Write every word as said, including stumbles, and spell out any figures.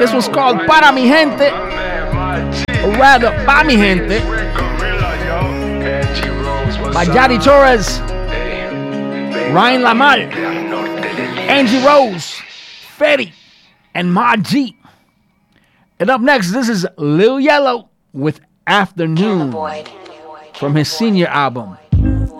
This was called Para Mi Gente, or rather, Pa Mi Gente, by Yadi Torres, Ryan Lamar, Angie Rose, Fetty, and Ma G. And up next, this is Lil Yellow with Afternoon from his senior album.